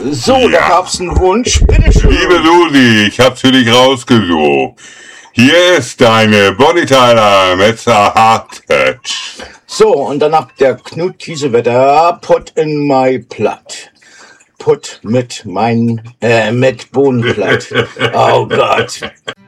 So, da gab's einen Wunsch. Bitteschön. Liebe Susi, ich hab's für dich rausgesucht. Hier ist deine Bodytyler mit Hard Touch. So, und danach der Knut Kiesewetter, Put in my Platt. Put mit Bohnenplatt. Oh Gott.